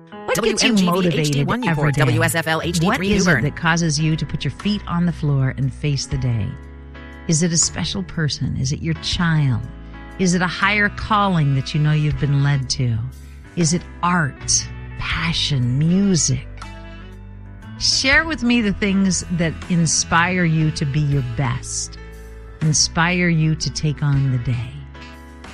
What gets you motivated every day? WSFL HD3 What is Newburn. it that causes you to put your feet on the floor and face the day? Is it a special person? Is it your child? Is it a higher calling that you know you've been led to? Is it art, passion, music? Share with me the things that inspire you to be your best, inspire you to take on the day.